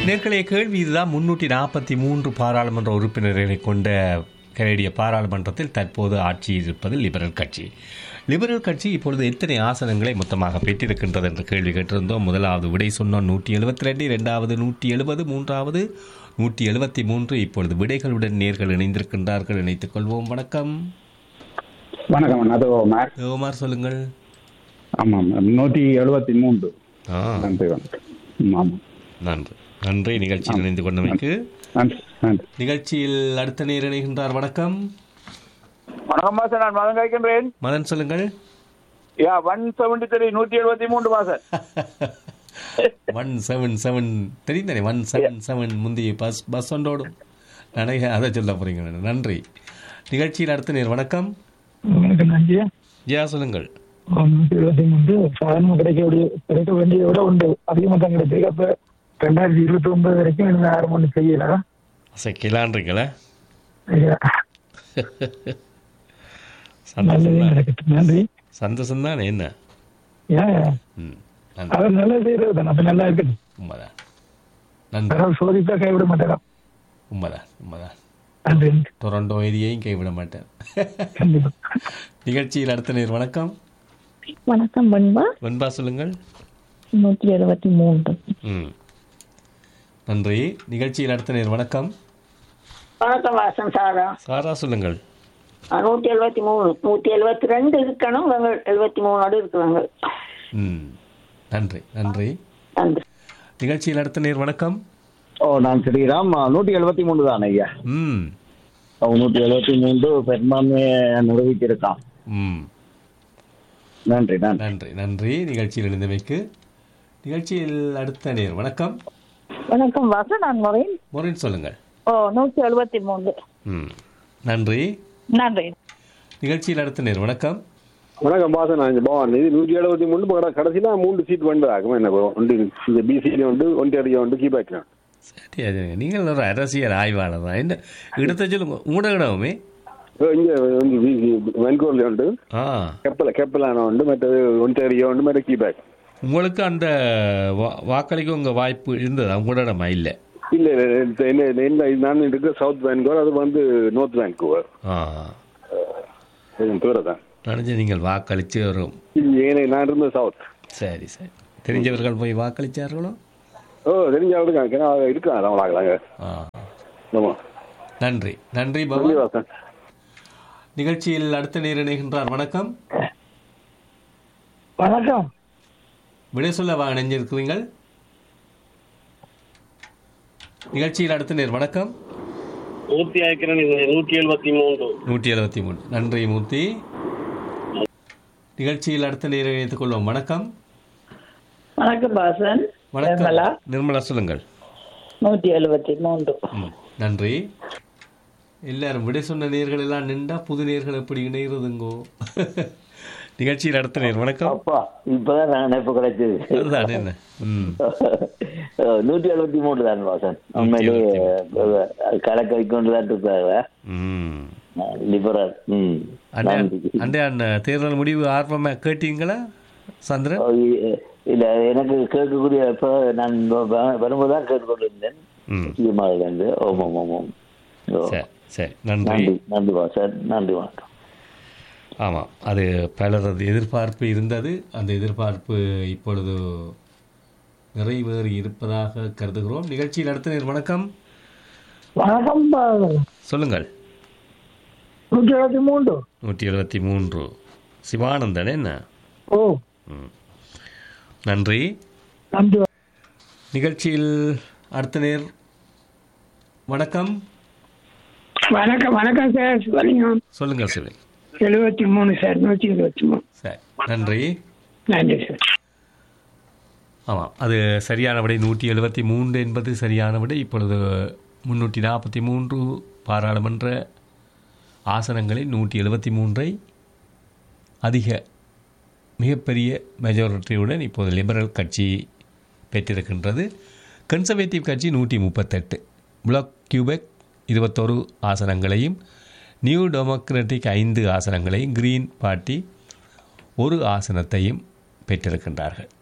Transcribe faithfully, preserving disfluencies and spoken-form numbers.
நேர்களை கேள்வி இதுதான். முன்னூற்றி நாற்பத்தி மூன்று பாராளுமன்ற உறுப்பினர்களை கொண்ட கனேடிய பாராளுமன்றத்தில் தற்போது ஆட்சியில் இருப்பது லிபரல் கட்சி. லிபரல் கட்சி இப்பொழுது எத்தனை ஆசனங்களை மொத்தமாக பெற்றிருக்கின்றது என்ற கேள்வி கேட்டிருந்தோம். முதலாவது விடை சொன்னோம் நூற்றி எழுபத்தி ரெண்டு, இரண்டாவது நூற்றி எழுபது, மூன்றாவது நூற்றி எழுபத்தி மூன்று. இப்பொழுது விடைகளுடன் நேர்கள் இணைந்திருக்கின்றார்கள். இணைத்துக் கொள்வோம். வணக்கம். வணக்கம். அது ஓமார். ஓமார் சொல்லுங்கள். ஆமாம், நூற்றி எழுபத்தி மூன்று. ஆ, நன்றி. வணக்கம். ஆமாம், நன்றி நன்றி நிகழ்ச்சியில் இணைந்து கொண்டமைக்கு. நிகழ்ச்சியில் அடுத்த நேர் இணைகின்றார். வணக்கம். வணக்கம் மாசன், நான் மதன் கேட்கின்றேன். மதன் சொல்லுங்கள். யா ஒன் செவன்டி த்ரீ நூற்றி எழுபத்தி மூன்று மாசன். One seven seven தெரிந்தானே. One seven seven முந்தைய பஸ் பஸ் ஒன்றோடும் நினைக்க அதை சொல்ல போறீங்க. நன்றி. நிகழ்ச்சியில் அடுத்த நேர். வணக்கம். ஜியா சொல்லுங்கள். நூற்றி இருபத்தி மூன்று சாதாரணமாக கிடைக்கக்கூடிய கிடைக்க வேண்டியதை விட உண்டு அதிகமாக தான் கிடைச்சிருக்கு. அப்ப ரெண்டாயிரத்தி இருபத்தி ஒன்பது வரைக்கும் எனக்கு யாரும் ஒன்று செய்யல சக்கிலான்றீங்களா? நன்றி. சந்தோஷம் தானே. என்ன அவர் நல்லா செய்யறது தானே, அப்ப நல்லா இருக்கு. உண்மைதான். நன்றி. சோதித்தா கைவிட மாட்டேன். உண்மைதான் உண்மைதான். நன்றி. டொரண்டோ ஏரியாயும் கைவிட மாட்டேன். நிகழ்ச்சியில் அடுத்த நேர். வணக்கம். வணக்கம் பண்பா. வெண்பா சொல்லுங்கள். நூற்றி எழுபத்தி மூன்று. ம், நன்றி. நிகழ்ச்சியில் அடுத்த நேர். வணக்கம். வணக்கம் வாசன். சாரா சாரா சொல்லுங்கள். நூற்றி எழுபத்தி மூணு நூற்றி எழுபத்தி ரெண்டு இருக்கணும். எழுபத்தி மூணோடு இருக்கிறாங்க. ம், நன்றி நன்றி. நன்றி. நிகழ்ச்சியில் அடுத்த நேர். வணக்கம். ஓ, நான் ஸ்ரீராம். நூற்றி எழுபத்தி மூணு தான் ஐயா. ம், நூற்றி எழுபத்தி மூன்று பெரும்பான்மையை நிரூபித்திருக்கான். ம், நன்றி நன்றி நன்றி நன்றி. நிகழ்ச்சியில் இணைந்தமைக்கு. நிகழ்ச்சியில் அடுத்த நேர். வணக்கம். வணக்கம் வாசன், நான் முறையின் முறையின் சொல்லுங்கள். ஓ நூற்றி எழுபத்தி மூன்று. ம், நன்றி. நன்றி. நிகழ்ச்சியில் அடுத்த நேர். வணக்கம். வணக்கம் பாசன். நான் பவான். இது நூற்றி எழுபத்தி மூணு கடைசியில் மூன்று சீட் வேண்டதாகும். என்ன ஒன்று இந்த பிசியில் உண்டு, ஒன்றிய உண்டு, கீபாக்கலாம். சரி, அது நீங்கள் ஒரு அரசியல் ஆய்வாளர் தான். என்ன இடத்த சொல்லுங்க. உங்களோட இடமே இங்கே வென்கூர்ல உண்டு, ஆ கெப்பல கெப்பலான உண்டு, மற்றது ஒன்றிய உண்டு, மற்ற கீபேக். உங்களுக்கு அந்த வாக்களிக்க உங்கள் வாய்ப்பு இருந்தது உங்களோட இடமா? இல்லை இல்லை இல்லை, நான் இருக்கு சவுத் வேன்கூவர், அது வந்து நார்த் வேன்கூவர். ஆ, தூரம் தான் நினைச்சு நீங்கள் வாக்களித்து வரும். ஏன்னா நான் இருந்த சவுத். சரி சரி. தெரிஞ்சவர்கள் போய் வாக்களித்தார்களோ? ஓ, தெரிஞ்சவங்க இருக்காங்க அவங்களாங்க. ஆ, ஆமாம். நன்றி நன்றி நன்றி பவான். வாசன். நிகழ்ச்சியில் அடுத்த நேர் இணைகின்றார். வணக்கம். வணக்கம். விடை சொல்ல வா இணைஞ்சிருக்கிறீங்கள். நிகழ்ச்சியில் அடுத்த நேர். வணக்கம். மூர்த்தி ஆய்க்கிறேன். நூற்றி எழுபத்தி மூன்று. நூற்றி எழுபத்தி மூணு. நன்றி மூர்த்தி. நிகழ்ச்சியில் அடுத்த நேரை இணைத்துக் கொள்வோம். வணக்கம். வணக்கம் வாசன். வணக்கம். நிர்மலா சொல்லுங்கள். நூற்றி எழுபத்தி மூன்று. ம், நன்றி. எல்லாரும் விடை சொன்ன நேர்கள் எல்லாம் நின்றா புது நேர்கள் எப்படி இணைகிறதுங்கோ? நிகழ்ச்சியில் அடுத்த நேர். வணக்கம். அப்பா, இப்பதான் நான் நினைப்பு கிடைச்சது. அதுதான் என்ன. ம், நூற்றி எழுபத்தி மூன்று தான் வாசன். உண்மையிலேயே கலக்க வைக்கொண்டுதான் இருக்காங்க ம். லிபரல். ம், அண்டே அந்த தேர்தல் முடிவு ஆர்வமா கேட்டீங்களா சந்திரன்? இல்ல, எனக்கு கேட்கக்கூடிய இப்ப நான் வரும்போதுதான் கேட்டுக்கொண்டிருந்தேன். முக்கியமாக ஓமம் ஓமம். சரி, நன்றி நன்றி வாசன். நன்றி, வணக்கம். ஆமாம், அது பலரது எதிர்பார்ப்பு இருந்தது. அந்த எதிர்பார்ப்பு இப்பொழுது நிறைவேறி இருப்பதாக கருதுகிறோம். நிகழ்ச்சியில் அடுத்த நேர். வணக்கம். வணக்கம். சொல்லுங்கள். நூற்றி எழுபத்தி மூன்று. நூற்றி எழுபத்தி மூன்று. சிவானந்தன் என்ன? ஓ, நன்றி. நன்றி. நிகழ்ச்சியில் அடுத்த நேர். வணக்கம். வணக்கம். வணக்கம் சார். வணக்கம். சொல்லுங்கள் சிவன். எழுபத்தி மூணு சார். நூற்றி எழுபத்தி மூணு. சரி, நன்றி. நன்றி சார். ஆமாம், அது சரியான விடை. நூற்றி எழுபத்தி மூன்று என்பது சரியான விடை. இப்பொழுது முன்னூற்றி நாற்பத்தி மூன்று பாராளுமன்ற ஆசனங்களில் நூற்றி எழுபத்தி மூன்றை அதிக மிகப்பெரிய மெஜாரிட்டியுடன் இப்போது லிபரல் கட்சி பெற்றிருக்கின்றது. கன்சர்வேட்டிவ் கட்சி நூற்றி முப்பத்தெட்டு, பிளாக் கியூபெக் இருபத்தொரு ஆசனங்களையும், நியூ டெமோக்ராட்டிக் ஐந்து ஆசனங்களையும், கிரீன் பார்ட்டி ஒரு ஆசனத்தையும் பெற்றிருக்கின்றார்கள்.